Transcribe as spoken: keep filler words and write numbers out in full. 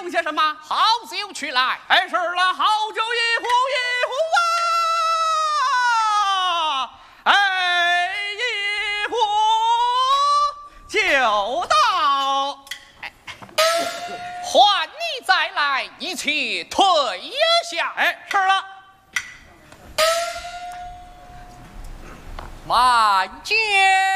用些什么？ 好酒去来。 哎，是了，好酒一壶一壶啊！哎，一壶就到。 换你再来，一起退下。 哎，是了。 慢见。